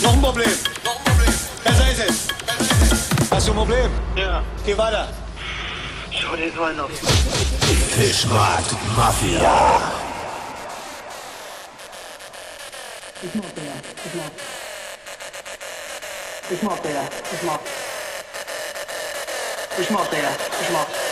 Noch ein Problem. Besser ist es. Hast du ein Problem? Ja. Geh weiter. Schau dir so einen auf. Fischmarkt Mafia. Ich mag den, ich mag. Ich mag den, ich mag. Ich mag den, ich mag.